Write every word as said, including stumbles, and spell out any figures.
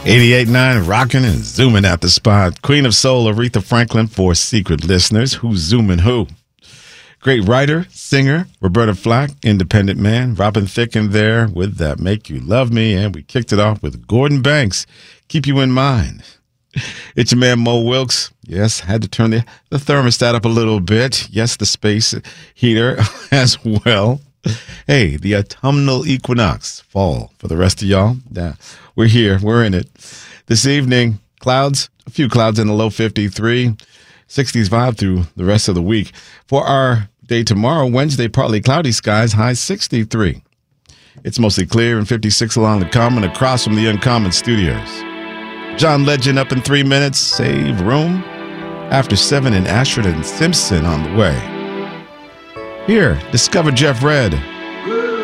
eighty-eight point nine rocking and zooming at the spot. Queen of Soul, Aretha Franklin, for secret listeners. Who's zooming who? Great writer, singer, Roberta Flack, independent man. Robin Thicke in there with That Make You Love Me. And we kicked it off with Gordon Banks, Keep You in Mind. It's your man Mo Wilkes. Yes, had to turn the, the thermostat up a little bit. Yes, the space heater as well. Hey, the autumnal equinox, fall for the rest of y'all. Yeah, we're here. We're in it. This evening, clouds, a few clouds in the low fifty-three, sixty-five through the rest of the week. For our day tomorrow, Wednesday, partly cloudy skies, high sixty-three. It's mostly clear and fifty-six along the Common across from the Uncommon Studios. John Legend up in three minutes. Save room. After seven in Ashford and Simpson on the way. Here, discover Jeff Redd.